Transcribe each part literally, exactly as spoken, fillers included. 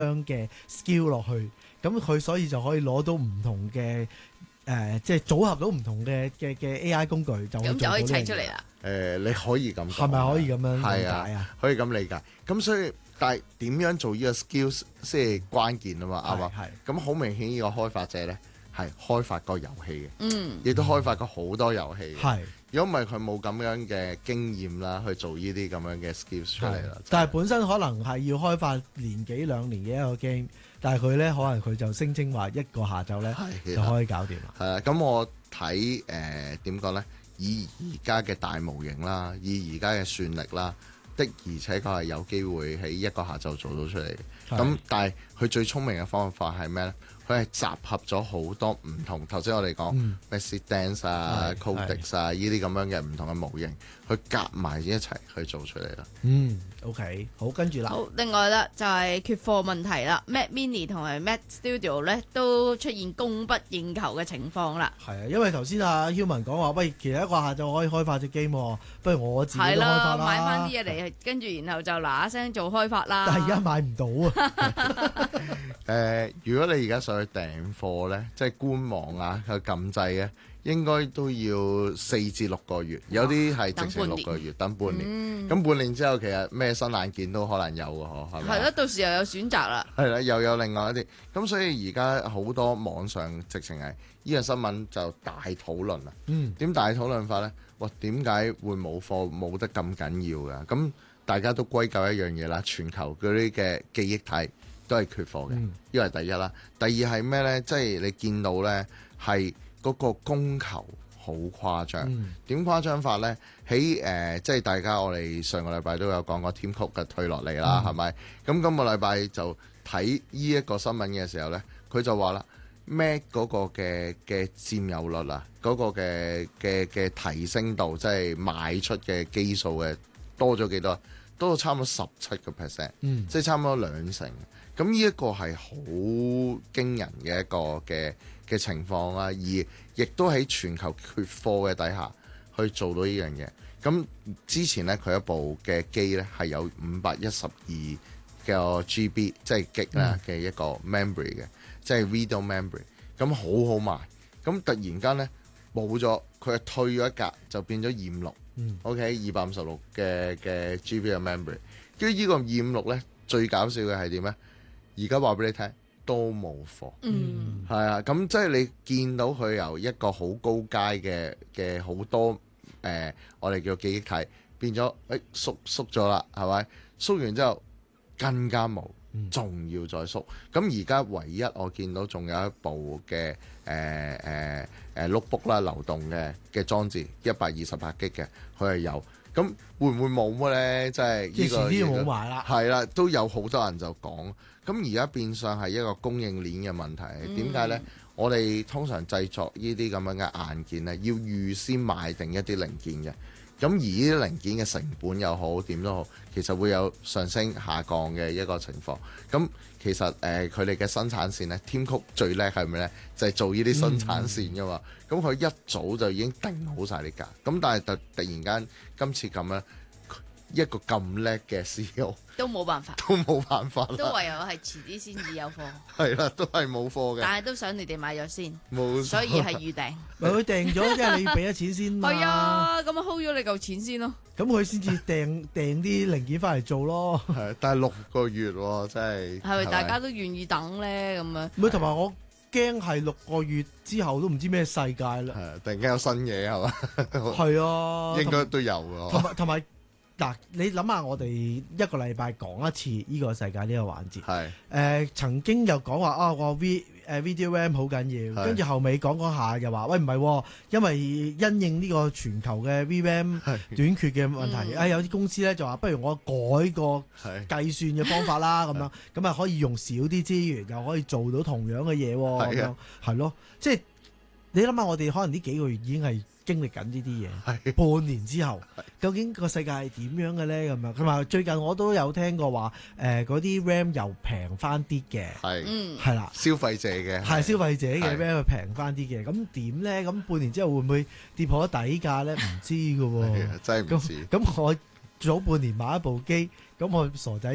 嘅 skill 落去，咁佢所以就可以攞到唔同嘅誒、呃，即係組合到唔同嘅嘅嘅 A I 工具，就咁就可以砌出嚟啦。 誒、呃，你可以咁講， 係咪可以咁樣理解係啊？ 可以咁理解。咁所以，但係點樣做呢個 skills 先係關鍵啊嘛，啱嘛？ 係。 咁好明顯，呢個開發者咧係開發個遊戲嘅， 嗯， 亦都開發過好多遊戲嘅。 係。 如果唔係佢冇咁樣嘅經驗啦，去做呢啲咁樣嘅 skills 出嚟啦。 但係本身可能係要開發年幾兩年嘅一個 game，但係佢咧可能佢就聲稱話一個下晝咧就可以搞掂啦。 係啊，咁我睇誒點講咧？以而家嘅大模型啦，以而家嘅算力啦，的而且確係有機會喺一個下晝做到出嚟。咁但係佢最聰明嘅方法係咩咧？佢係集合咗好多唔同，頭先我哋講咩 Seedance 啊、Codex 啊呢啲咁樣嘅唔同嘅模型，去夾埋一齊去做出嚟啦。 嗯 ，OK， 好，跟住啦。 好，另外啦就係、是、缺貨問題啦 ，Mac Mini 同埋 Mac Studio 咧都出現供不應求嘅情況啦。 係啊，因為頭先阿 Human 講話，喂，其實一個下晝可以開發隻 game，不如我自己都開發啦， 買翻啲嘢嚟，跟住然後就嗱嗱聲做開發啦。 但係而家買唔到啊。 誒、呃，如果你而家上去訂貨咧，即係官網啊，去撳掣咧，應該都要四至六個月，有啲係直情六個月，等半年。咁、嗯、半年之後，其實咩新硬件都可能有嘅，嗬，係咪？ 係咯，到時又有選擇啦。 係啦，又有另外一啲。咁所以而家好多網上直情係呢個新聞就大討論啦。嗯，點大討論法咧？哇，點解會冇貨冇得咁緊要㗎？咁大家都歸咎一樣嘢啦，全球嗰啲嘅記憶體都係缺貨嘅，呢個係第一啦。第二係咩呢？即係你見到呢係嗰個供求好誇張。點誇張法呢？喺誒、呃，即係大家我哋上個禮拜都有講過 Tim Cook 嘅退落嚟啦，係、嗯、咪？咁今個禮拜就睇呢一個新聞嘅時候呢，佢就話啦 ，Mac 嗰個嘅嘅佔有率啊，嗰、嗰個嘅嘅嘅提升度，即係賣出嘅基數嘅多咗幾多？多到差唔多十七個 percent，即係差唔多兩成。咁呢一個係好驚人嘅一個嘅嘅情況啦，而亦都喺全球缺貨嘅底下去做到呢樣嘢。咁之前咧，佢一部嘅機咧係有五百一十二個 G B， 即係 G 啦嘅一個 memory 嘅，即係 video memory。咁好好賣。咁突然間咧冇咗，佢係退咗一格，就變咗二五六。OK， 二百五十六嘅嘅 G B 嘅 memory。跟住呢個二五六咧，最搞笑嘅係點咧？而家話俾你聽，都冇貨。嗯，係啊，咁即係你見到佢由一個好高階嘅嘅好多誒、呃，我哋叫記憶體變咗，誒、哎、縮縮咗啦，係咪？縮完之後更加冇，仲要再縮。咁而家唯一我見到仲有一部嘅誒誒誒 notebook 啦，流動嘅嘅裝置，一百二十八 G 嘅，佢係有。咁會唔會冇嘅咧？即係呢個， 遲啲冇埋啦。 係啦，都有好多人就講。咁而家變相係一個供應鏈嘅問題。點解咧？我哋通常製作呢啲咁樣嘅硬件咧，要預先買定一啲零件嘅。咁而呢啲零件嘅成本又好，點都好，其實會有上升下降嘅一個情況。咁其實誒佢哋嘅生產線咧，Tim Cook最叻係咩咧？就係、是、做呢啲生產線噶嘛。咁、嗯、佢一早就已經定好晒啲價。咁但係突突然間今次咁樣一個咁叻嘅 C E O 都冇辦法， 都冇辦法啦， 都唯有係遲啲先至有貨。 係啦，都係冇貨嘅。 但係都想你哋買咗先， 冇， 所以係預訂。 佢訂咗，即係你俾咗錢先嘛。 係啊，咁啊 hold 咗你嚿錢先咯。 咁佢先至訂訂啲零件翻嚟做咯。 係，但係六個月喎，真係。 係咪大家都願意等咧？咁樣。 唔係，同埋我驚係六個月之後都唔知咩世界啦。 係，突然間有新嘢係嘛？ 係啊， 應該都有㗎。 同埋同埋。嗱，你諗下，我哋一個禮拜講一次呢個世界呢個環節。係誒、呃，曾經又講話啊，個 V 誒 video RAM 好緊要，跟住後尾講講下又話，喂唔係，因為因應呢個全球嘅 V RAM 短缺嘅問題，誒、哎、有啲公司咧就話，不如我改個計算嘅方法啦，咁樣咁啊可以用少啲資源，又可以做到同樣嘅嘢喎，咁樣係咯，即係你諗下，我哋可能呢幾個月已經係經歷緊呢啲嘢，半年之後究竟個世界係點樣嘅咧？咁樣同埋最近我都有聽過話，誒嗰啲 RAM 又平翻啲嘅，係係啦， 消費者嘅係消費者嘅 RAM 平翻啲嘅，咁點咧？咁半年之後會唔會跌破咗底價咧？唔知㗎喎， 真係唔知。 咁我早半年買一部機，咁我傻仔咗。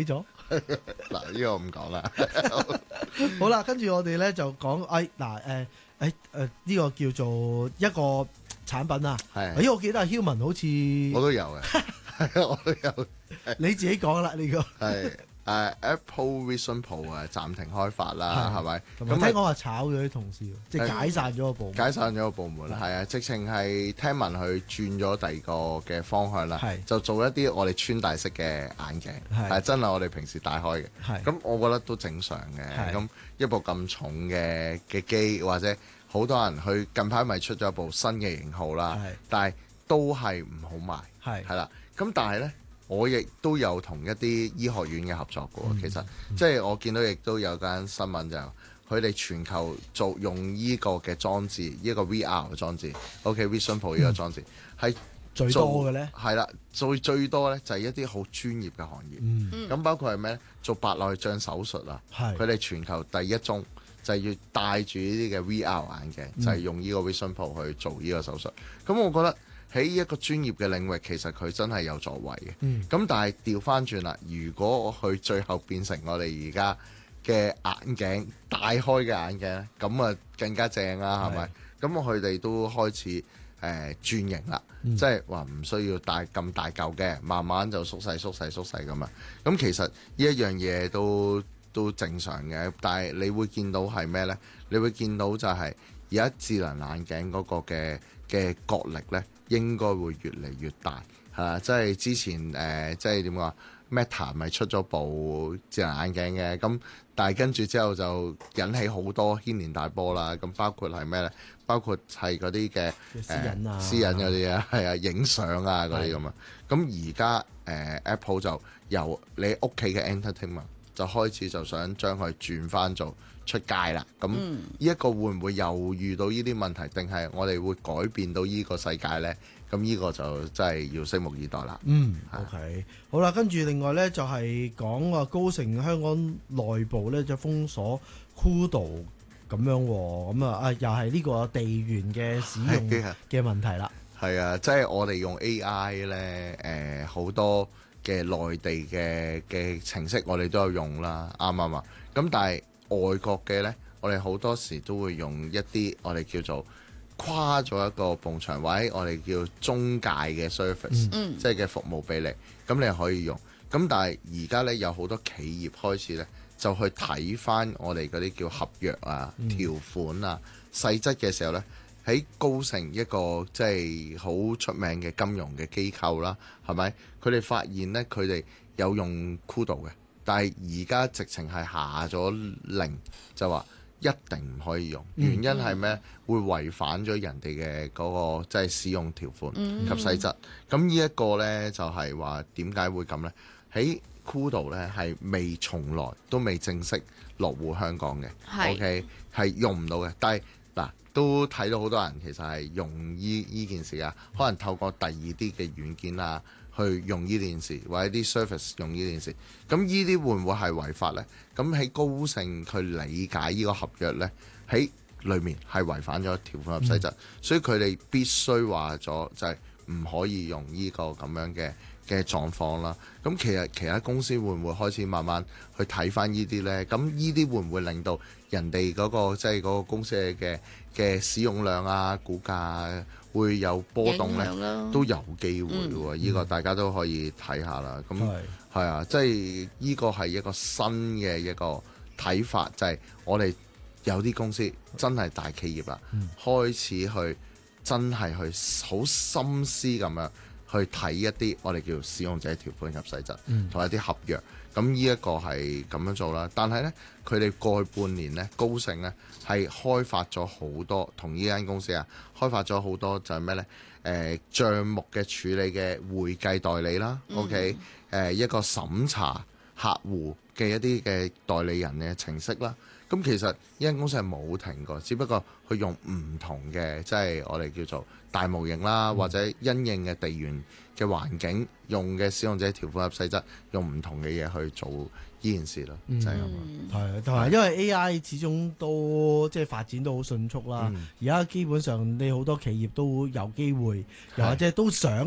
嗱，呢個唔講啦。 好啦，跟住我哋咧就講，誒嗱誒誒誒呢個叫做一個產品啊。 係。 咦，我記得阿 Human 好似我都有嘅，係啊，我都有。 你自己講啦呢個。 係。誒、uh, Apple Vision Pro 啊，暫停開發啦，係咪？ 咁聽講話炒咗啲同事，即係解散咗個部門。 解散咗個部門，係啊，直情係聽聞佢轉咗第二個嘅方向啦，就做一啲我哋穿戴式嘅眼鏡，係真係我哋平時戴開嘅。咁我覺得都正常嘅。咁一部咁重嘅嘅機，或者好多人去近排咪出咗一部新嘅型號啦，但係都係唔好賣，係係啦。咁但係咧。我亦都有同一啲醫學院嘅合作嘅喎，嗯、其實、嗯、即係我見到亦都有間新聞就佢哋全球做用依個嘅裝置，依個 V R 嘅裝置 ，OK Vision Pro 呢個裝置係、嗯、 最多嘅咧， 係啦，最最多咧就係一啲好專業嘅行業，咁、嗯、包括係咩咧？做白內障手術啊，佢哋全球第一宗就係要戴住呢啲嘅 V R 眼鏡，嗯、就係用呢個 Vision Pro 去做呢個手術。咁我覺得。喺一個專業嘅領域，其實佢真係有作為嘅。咁、嗯、但係調翻轉啦，如果佢最後變成我哋而家嘅眼鏡戴開嘅眼鏡咧，咁啊更加正啦，係咪？咁佢哋都開始誒、呃、轉型啦，嗯、即係話唔需要戴咁大嚿嘅，慢慢就縮細、縮細、縮細咁啊。咁其實呢一樣嘢都都正常嘅，但係你會見到係咩咧？你會見到就係而家智能眼鏡嗰個嘅嘅角力咧。應該會越嚟越大，係啊！即係之前誒、呃，即係點講 Meta 咪出咗部智能眼鏡嘅，咁但係跟住之後就引起好多牽連大波啦。咁包括係咩咧？包括係嗰啲嘅私隱啊、 私隱嗰啲啊，係啊，影相啊嗰啲咁啊。咁而家誒 Apple 就由你屋企嘅 entertainment 就開始就想將佢轉翻做出街啦，咁呢一個會唔會又遇到呢啲問題，定係我哋會改變到呢個世界呢？咁呢個就真係要拭目以待啦。 嗯，OK，好啦，跟住另外呢，就係講話高盛香港內部呢，就封鎖 Kudo 咁樣喎，咁啊啊又係呢個地緣嘅使用嘅問題啦。 係啊，即係我哋用 A I 呢，誒、呃、好多嘅內地嘅嘅程式我哋都有用啦，啱唔啱啊？咁但係外國嘅呢，我哋好多時都會用一啲我哋叫做跨咗一個埲牆位，我哋叫中介嘅 service，、嗯、即係嘅服務俾你，咁你可以用。咁但係而家呢，有好多企業開始呢，就去睇翻我哋嗰啲叫合約啊、嗯、條款啊、細則嘅時候呢，喺高盛一個即係好出名嘅金融嘅機構啦，係咪？佢哋發現呢，佢哋有用 Kudo 嘅。但係而家直情係下咗令，就話一定唔可以用。原因係咩？會違反咗人哋嘅嗰個即係使用條款及細則。咁呢一個呢，就係話點解會咁呢？喺 Kudo 呢係未從來都未正式落戶香港嘅。是 OK 係用唔到嘅。但係嗱都睇到好多人其實係用呢呢件事啊，可能透過第二啲嘅軟件啊。去用呢件事，或者啲 service 用呢件事，咁呢啲會唔會係違法呢？咁喺高盛去理解呢個合約呢，喺裏面係違反咗條款及細則，嗯、所以佢哋必須話咗就係唔可以用呢個咁樣嘅嘅狀況啦。咁其實其他公司會唔會開始慢慢去睇翻呢啲呢？咁呢啲會唔會令到人哋嗰、嗰個即係嗰個公司嘅嘅使用量啊、股價會有波動呢？都有機會喎。呢、嗯、個大家都可以睇下啦。咁係、嗯、啊，即係呢個係一個新嘅一個睇法，就係、是、我哋有啲公司真係大企業啦，嗯、開始去真係去好心思咁樣去睇一啲我哋叫使用者條款及細則，同埋啲合約。咁呢一個係咁樣做啦。但係呢，佢哋過去半年呢，高盛呢係開發咗好多同呢間公司啊，開發咗好多就係咩呢？誒、呃、帳目嘅處理嘅會計代理啦、嗯、OK 誒、呃、一個審查客戶嘅一啲嘅代理人嘅程式啦。咁其實呢間公司係冇停過，只不過佢用唔同嘅即係我哋叫做大模型啦，嗯、或者因應嘅地緣嘅環境，用嘅使用者條款及細則，用唔同嘅嘢去做呢件事咯，就係咁咯。 係同埋因為 A I 始終都即係發展都好迅速啦。而家、嗯、基本上你好多企業都有機會，又或者都想啊。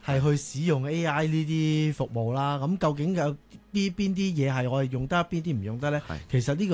係去使用 A I 呢啲服務啦。咁究竟有啲邊啲嘢係我哋用得，邊啲唔用得咧？其實呢個